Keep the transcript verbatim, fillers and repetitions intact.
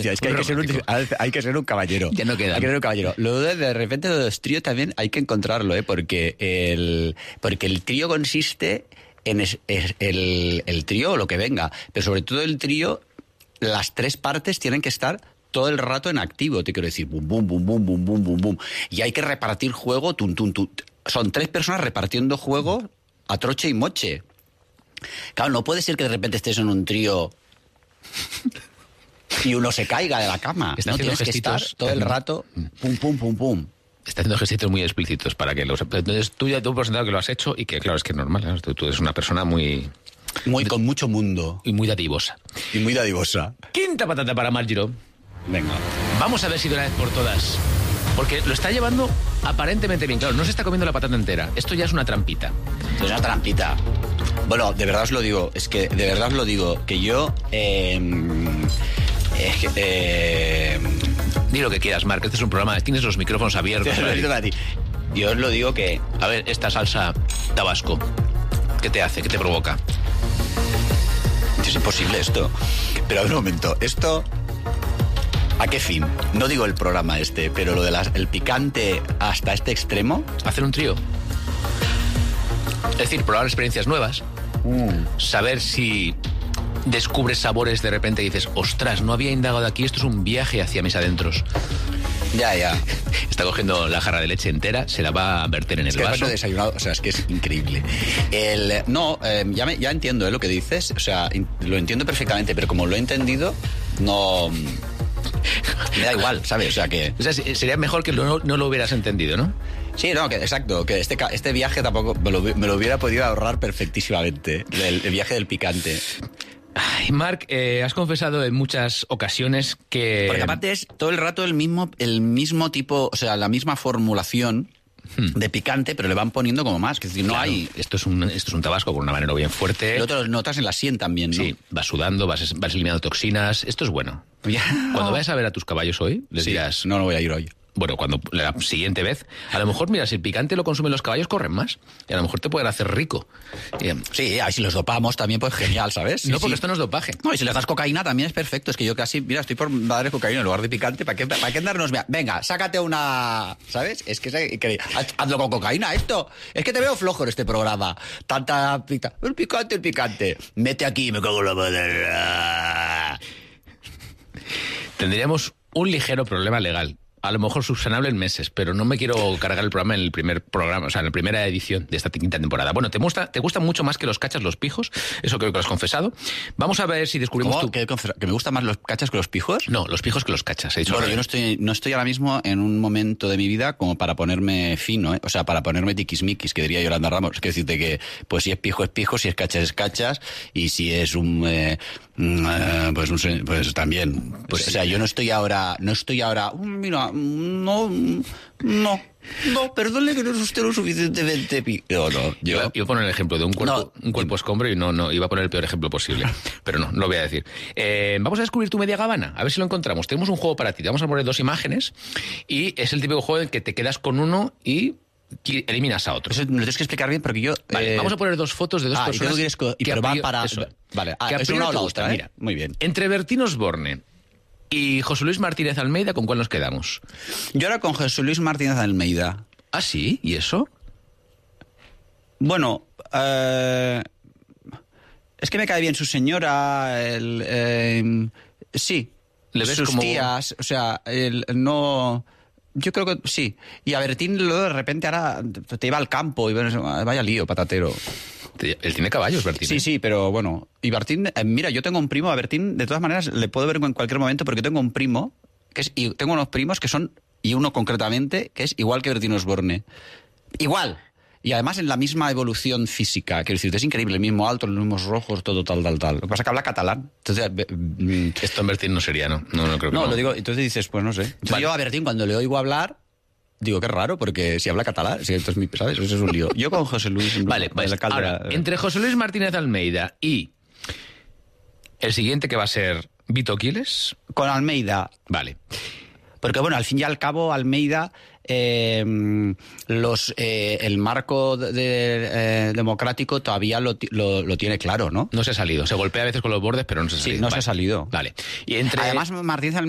Ya, es que hay que, ser un, hay que ser un caballero. Ya no queda. Hay que ser un caballero. Lo de, de repente de los tríos también hay que encontrarlo, ¿eh? Porque el, porque el trío consiste en es, es, el, el trío o lo que venga. Pero sobre todo el trío, las tres partes tienen que estar todo el rato en activo. Te quiero decir, bum, bum, bum, bum, bum, bum, bum, bum. Y hay que repartir juego, tum, tum, tum. Son tres personas repartiendo juego a troche y moche. Claro, no puede ser que de repente estés en un trío y uno se caiga de la cama. Está no haciendo tienes gestitos, que estar todo el rato pum, pum, pum, pum. Está haciendo gestitos muy explícitos para que los... Entonces tú ya tú por sentado que lo has hecho y que claro, es que es normal, ¿no? tú, tú eres una persona muy... Muy con mucho mundo. Y muy dadivosa. Y muy dadivosa. Quinta patata para Margiro. Venga. Vamos a ver si de una vez por todas... Porque lo está llevando aparentemente bien. Claro, no se está comiendo la patata entera. Esto ya es una trampita. Es una trampita. Bueno, de verdad os lo digo. Es que de verdad os lo digo. Que yo... Eh, eh, eh, Di lo que quieras, Marc. Este es un programa. Tienes los micrófonos abiertos. Para ti. Yo os lo digo que... A ver, esta salsa tabasco. ¿Qué te hace? ¿Qué te provoca? Es imposible esto. Pero a ver un momento. Esto... ¿A qué fin? No digo el programa este, pero lo del el picante hasta este extremo. Hacer un trío. Es decir, probar experiencias nuevas. Mm. Saber si descubres sabores de repente y dices, ostras, no había indagado aquí, esto es un viaje hacia mis adentros. Ya, ya. Está cogiendo la jarra de leche entera, se la va a verter en es el que vaso. He desayunado, o sea, es que es increíble. El, no, eh, ya, me, ya entiendo eh, lo que dices, o sea, in, lo entiendo perfectamente, pero como lo he entendido, no... Me da igual, ¿sabes? O sea que... O sea, sería mejor que no, no lo hubieras entendido, ¿no? Sí, no, que exacto, que este, este viaje tampoco me lo, me lo hubiera podido ahorrar perfectísimamente, el, el viaje del picante. Ay, Marc, eh, has confesado en muchas ocasiones que... Porque aparte es todo el rato el mismo, el mismo tipo, o sea, la misma formulación de picante, pero le van poniendo como más. Que es decir, no claro, hay... Esto es, un, esto es un tabasco con un habanero bien fuerte. Lo otro lo notas en la sien también, ¿no? Sí, vas sudando, vas, vas eliminando toxinas. Esto es bueno. Ya. Cuando vayas a ver a tus caballos hoy, les Sí, dirás... no, no voy a ir hoy. Bueno, cuando la siguiente vez, a lo mejor, mira, si el picante lo consumen los caballos, corren más. Y a lo mejor te pueden hacer rico. Y, sí, y si los dopamos también, pues genial, ¿sabes? no, sí, porque sí. esto no es dopaje. No, y si les das cocaína también es perfecto. Es que yo casi, mira, estoy por darle cocaína en lugar de picante. ¿Para qué, para qué darnos? Venga, sácate una... ¿Sabes? Es que, es que hazlo con cocaína esto. Es que te veo flojo en este programa. Tanta pita. El picante, el picante. Mete aquí, me cago en la madre. Tendríamos un ligero problema legal. A lo mejor subsanable en meses, pero no me quiero cargar el programa en el primer programa, o sea, en la primera edición de esta quinta temporada. Bueno, ¿te gusta, te gustan mucho más que los cachas los pijos? Eso creo que lo has confesado. Vamos a ver si descubrimos ¿Cómo? tú... ¿Que, ¿Que me gustan más los cachas que los pijos? No, los pijos que los cachas. He dicho bueno, yo no estoy, no estoy ahora mismo en un momento de mi vida como para ponerme fino, ¿eh? O sea, para ponerme tiquismiquis, que diría Yolanda Ramos. Es que decirte que, pues si es pijo es pijo, si es cachas es cachas, y si es un... Eh, Uh, pues, pues también pues, o sea, yo no estoy ahora no estoy ahora mira, no no no, perdone que no es usted lo suficientemente pi... no, no, yo... Iba, iba a poner el ejemplo de un cuerpo, no. un cuerpo escombro y no, no, iba a poner el peor ejemplo posible, pero no, no lo voy a decir. Eh, vamos a descubrir tu media gabana, a ver si lo encontramos. Tenemos un juego para ti, te vamos a poner dos imágenes y es el típico juego en el que te quedas con uno y eliminas a otro. Eso me lo tienes que explicar bien porque yo... Vale, eh... vamos a poner dos fotos de dos ah, personas... Y que, y pero van para... Eso. Vale, ah, que es una o la otra, ¿eh? Mira, muy bien. Entre Bertín Osborne y José Luis Martínez Almeida, ¿con cuál nos quedamos? Yo ahora con José Luis Martínez Almeida. ¿Ah, sí? ¿Y eso? Bueno, eh... es que me cae bien su señora, el... Eh... sí. ¿Le ves sus como... tías, o sea, el no... Yo creo que sí. Y a Bertín luego de repente ahora te iba al campo y vaya lío, patatero. Él tiene caballos, Bertín. Sí, ¿eh? sí, pero bueno. Y Bertín, eh, mira, yo tengo un primo, a Bertín, de todas maneras, le puedo ver en cualquier momento porque tengo un primo, que es, y tengo unos primos que son, y uno concretamente, que es igual que Bertín Osborne. Igual. Y además en la misma evolución física. Quiero decir, es increíble, el mismo alto, los mismos rojos, todo tal, tal, tal. Lo que pasa es que habla catalán. Entonces, mm, esto en Bertín no sería, ¿no? No, no creo que no. no. Lo digo, entonces dices, pues no sé. Entonces vale. Yo a Bertín, cuando le oigo hablar, digo, qué raro, porque si habla catalán, si esto es mi, ¿sabes? Eso es un lío. Yo con José Luis... Vale, pues ahora, entre José Luis Martínez Almeida y el siguiente que va a ser Vito Quiles... Con Almeida. Vale. Porque, bueno, al fin y al cabo, Almeida... Eh, los eh, el marco de, de, eh, democrático todavía lo, lo, lo tiene claro, ¿no? No se ha salido. Se golpea a veces con los bordes, pero no se ha salido. Sí, no vale. se ha salido. Vale. Y entre... Además, Martínez